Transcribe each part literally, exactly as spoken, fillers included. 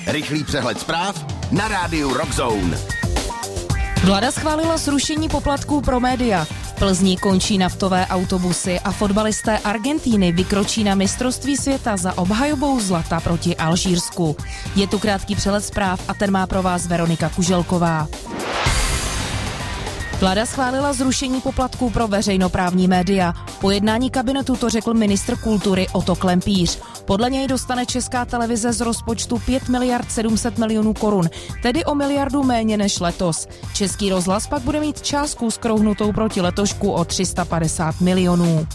Rychlý přehled zpráv na rádiu Rock Zone. Vláda schválila zrušení poplatků pro média. V Plzni končí naftové autobusy a fotbalisté Argentíny vykročí na mistrovství světa za obhajobou zlata proti Alžírsku. Je tu krátký přehled zpráv a ten má pro vás Veronika Kuželková. Vláda schválila zrušení poplatků pro veřejnoprávní média. Po jednání kabinetu to řekl ministr kultury Otto Klempíř. Podle něj dostane Česká televize z rozpočtu pět miliard sedm set milionů korun, tedy o miliardu méně než letos. Český rozhlas pak bude mít částku skrouhnutou proti letošku o tři sta padesát milionů.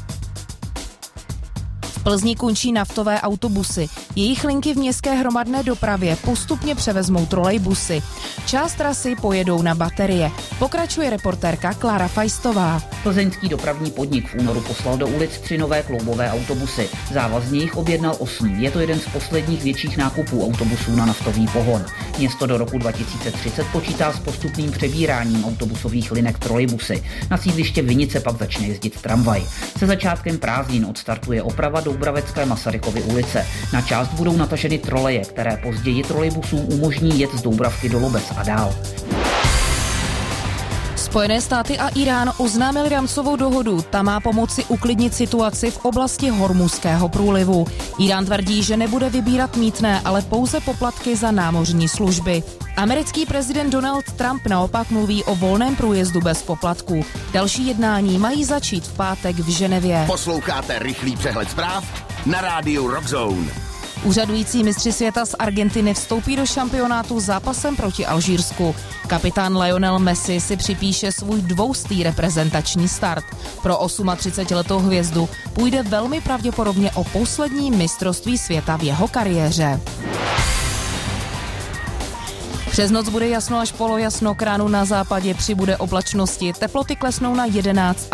V Plzni končí naftové autobusy. Jejich linky v městské hromadné dopravě postupně převezmou trolejbusy. Část trasy pojedou na baterie. Pokračuje reportérka Klára Fajstová. Plzeňský dopravní podnik v únoru poslal do ulic tři nové kloubové autobusy. Závazně jich objednal osm. Je to jeden z posledních větších nákupů autobusů na naftový pohon. Město do roku dva tisíce třicet počítá s postupným přebíráním autobusových linek trolejbusy. Na sídliště Vinice pak začne jezdit tramvaj. Se začátkem prázdnin odstartuje oprava Doubravecké Masarykovy ulice. Na část budou nataženy troleje, které později trolejbusům umožní jet z Doubravky do Lobec a dál. Spojené státy a Irán oznámili rámcovou dohodu. Ta má pomoci uklidnit situaci v oblasti Hormuzského průlivu. Irán tvrdí, že nebude vybírat mýtné, ale pouze poplatky za námořní služby. Americký prezident Donald Trump naopak mluví o volném průjezdu bez poplatků. Další jednání mají začít v pátek v Ženevě. Posloucháte rychlý přehled zpráv na rádiu Rock Zone. Úřadující mistři světa z Argentiny vstoupí do šampionátu zápasem proti Alžírsku. Kapitán Lionel Messi si připíše svůj dvoustý reprezentační start. Pro třicetiosmiletou hvězdu půjde velmi pravděpodobně o poslední mistrovství světa v jeho kariéře. Přes noc bude jasno až polojasno, k ránu na západě přibude oblačnosti, teploty klesnou na jedenáct